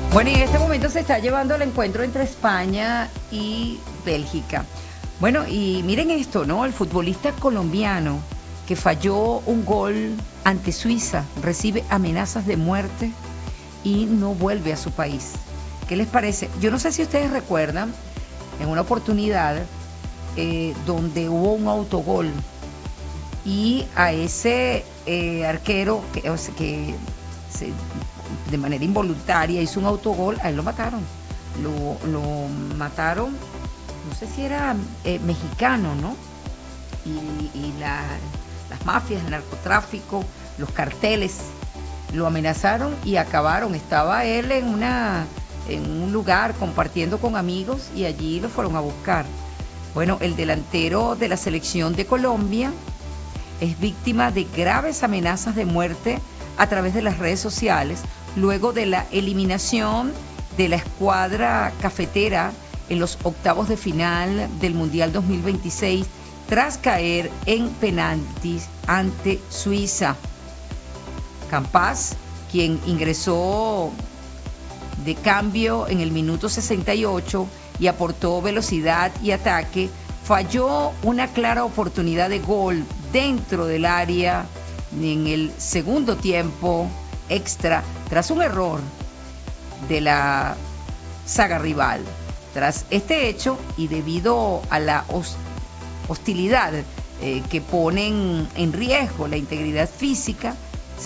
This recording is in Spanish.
Bueno, y en este momento se está llevando el encuentro entre España y Bélgica. Bueno, y miren esto, ¿no? El futbolista colombiano que falló un gol ante Suiza recibe amenazas de muerte y no vuelve a su país. ¿Qué les parece? Yo no sé si ustedes recuerdan, en una oportunidad donde hubo un autogol y a ese arquero que de manera involuntaria hizo un autogol, a él lo mataron. Lo mataron, no sé si era mexicano, ¿no? Y las mafias, el narcotráfico, los carteles, lo amenazaron y acabaron. Estaba él en un lugar compartiendo con amigos y allí lo fueron a buscar. Bueno, el delantero de la selección de Colombia es víctima de graves amenazas de muerte a través de las redes sociales, luego de la eliminación de la escuadra cafetera en los octavos de final del Mundial 2026, tras caer en penaltis ante Suiza. Campas, quien ingresó de cambio en el minuto 68 y aportó velocidad y ataque, falló una clara oportunidad de gol dentro del área en el segundo tiempo extra, tras un error de la saga rival. Tras este hecho y debido a la hostilidad que ponen en riesgo la integridad física